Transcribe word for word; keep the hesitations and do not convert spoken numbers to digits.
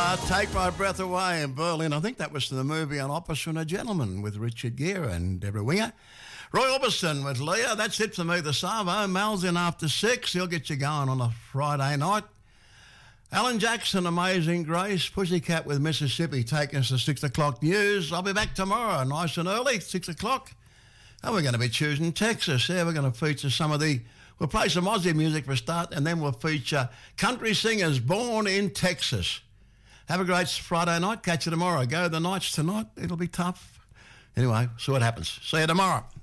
Uh, Take My Breath Away in Berlin. I think that was the movie An Officer and a Gentleman with Richard Gere and Deborah Winger. Roy Orbison with Leah. That's it for me this Savo. Mal's in after six. He'll get you going on a Friday night. Alan Jackson, Amazing Grace. Pussycat with Mississippi taking us to six o'clock news. I'll be back tomorrow, nice and early, six o'clock. And we're going to be choosing Texas. Yeah, we're going to feature some of the... We'll play some Aussie music for a start, and then we'll feature country singers born in Texas. Have a great Friday night. Catch you tomorrow. Go the Knights tonight. It'll be tough. Anyway, see what happens. See you tomorrow.